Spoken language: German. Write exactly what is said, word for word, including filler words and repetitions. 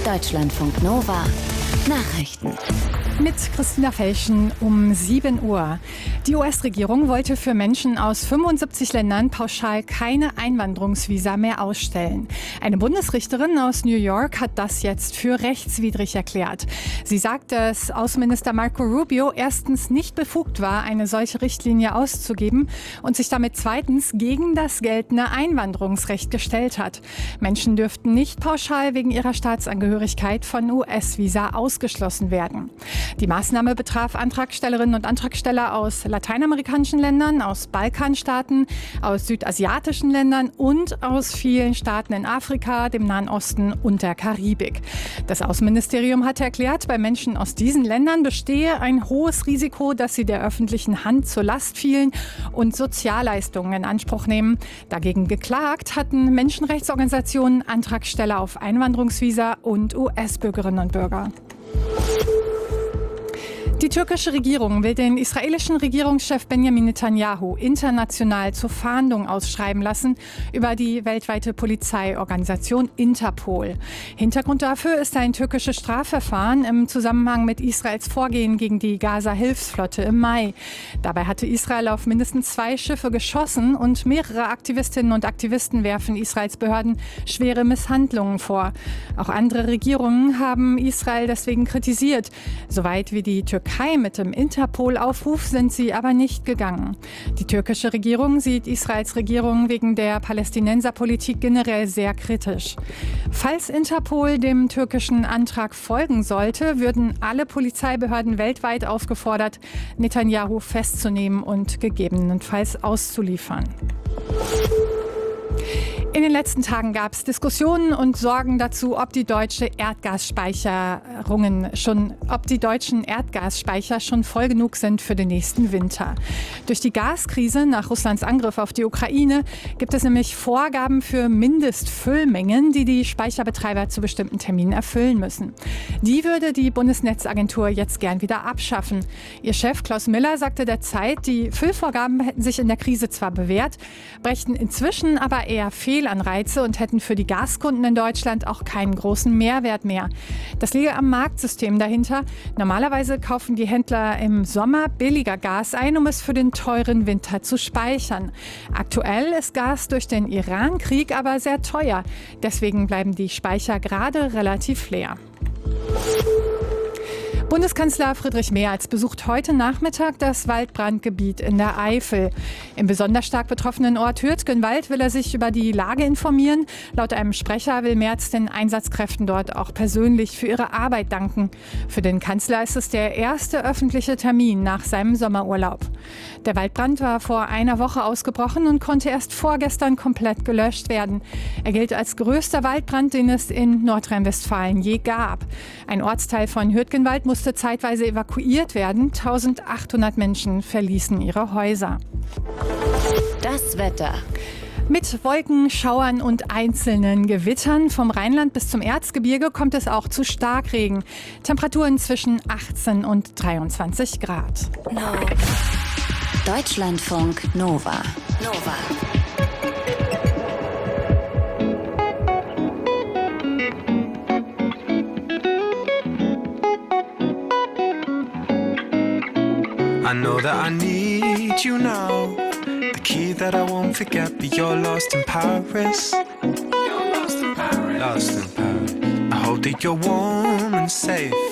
Deutschlandfunk Nova Nachrichten. Mit Christina Felschen um sieben Uhr. Die U S-Regierung wollte für Menschen aus fünfundsiebzig Ländern pauschal keine Einwanderungsvisa mehr ausstellen. Eine Bundesrichterin aus New York hat das jetzt für rechtswidrig erklärt. Sie sagt, dass Außenminister Marco Rubio erstens nicht befugt war, eine solche Richtlinie auszugeben und sich damit zweitens gegen das geltende Einwanderungsrecht gestellt hat. Menschen dürften nicht pauschal wegen ihrer Staatsangehörigkeit von U S-Visa ausgeschlossen werden. Die Maßnahme betraf Antragstellerinnen und Antragsteller aus lateinamerikanischen Ländern, aus Balkanstaaten, aus südasiatischen Ländern und aus vielen Staaten in Afrika, dem Nahen Osten und der Karibik. Das Außenministerium hatte erklärt, bei Menschen aus diesen Ländern bestehe ein hohes Risiko, dass sie der öffentlichen Hand zur Last fielen und Sozialleistungen in Anspruch nehmen. Dagegen geklagt hatten Menschenrechtsorganisationen, Antragsteller auf Einwanderungsvisa und U S-Bürgerinnen und Bürger. Die türkische Regierung will den israelischen Regierungschef Benjamin Netanyahu international zur Fahndung ausschreiben lassen über die weltweite Polizeiorganisation Interpol. Hintergrund dafür ist ein türkisches Strafverfahren im Zusammenhang mit Israels Vorgehen gegen die Gaza-Hilfsflotte im Mai. Dabei hatte Israel auf mindestens zwei Schiffe geschossen und mehrere Aktivistinnen und Aktivisten werfen Israels Behörden schwere Misshandlungen vor. Auch andere Regierungen haben Israel deswegen kritisiert. Soweit wie die Türkei mit dem Interpol-Aufruf sind sie aber nicht gegangen. Die türkische Regierung sieht Israels Regierung wegen der Palästinenserpolitik generell sehr kritisch. Falls Interpol dem türkischen Antrag folgen sollte, würden alle Polizeibehörden weltweit aufgefordert, Netanyahu festzunehmen und gegebenenfalls auszuliefern. In den letzten Tagen gab es Diskussionen und Sorgen dazu, ob die deutsche Erdgasspeicherungen schon, ob die deutschen Erdgasspeicher schon voll genug sind für den nächsten Winter. Durch die Gaskrise nach Russlands Angriff auf die Ukraine gibt es nämlich Vorgaben für Mindestfüllmengen, die die Speicherbetreiber zu bestimmten Terminen erfüllen müssen. Die würde die Bundesnetzagentur jetzt gern wieder abschaffen. Ihr Chef Klaus Miller sagte der Zeit, die Füllvorgaben hätten sich in der Krise zwar bewährt, brächten inzwischen aber eher Fehlanreize und hätten für die Gaskunden in Deutschland auch keinen großen Mehrwert mehr. Das liege am Marktsystem dahinter. Normalerweise kaufen die Händler im Sommer billiger Gas ein, um es für den teuren Winter zu speichern. Aktuell ist Gas durch den Iran-Krieg aber sehr teuer. Deswegen bleiben die Speicher gerade relativ leer. Bundeskanzler Friedrich Merz besucht heute Nachmittag das Waldbrandgebiet in der Eifel. Im besonders stark betroffenen Ort Hürtgenwald will er sich über die Lage informieren. Laut einem Sprecher will Merz den Einsatzkräften dort auch persönlich für ihre Arbeit danken. Für den Kanzler ist es der erste öffentliche Termin nach seinem Sommerurlaub. Der Waldbrand war vor einer Woche ausgebrochen und konnte erst vorgestern komplett gelöscht werden. Er gilt als größter Waldbrand, den es in Nordrhein-Westfalen je gab. Ein Ortsteil von Hürtgenwald musste zeitweise evakuiert werden. eintausendachthundert Menschen verließen ihre Häuser. Das Wetter. Mit Wolken, Schauern und einzelnen Gewittern vom Rheinland bis zum Erzgebirge kommt es auch zu Starkregen. Temperaturen zwischen achtzehn und dreiundzwanzig Grad. No. Deutschlandfunk Nova. Nova. I know that I need you now. The key that I won't forget, but you're lost in Paris. You're lost in Paris. Lost in Paris. I hope that you're warm and safe